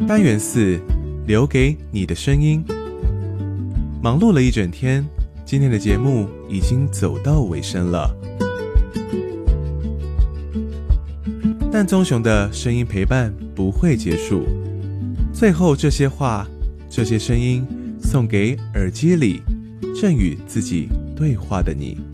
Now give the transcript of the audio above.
单元4，留给你的声音。忙碌了一整天，今天的节目已经走到尾声了。但棕熊的声音陪伴不会结束，最后这些话，这些声音，送给耳机里正与自己对话的你。